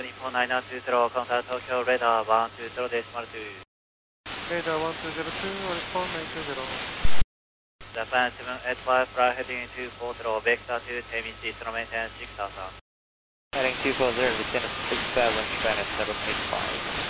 日本920 contact Tokyo radar 120.2 Radar 1202 on respond 920. Japan 785 fly heading 240 vector to Temishi slow maintenance 6000 Heading 240 descend 67 Japan 785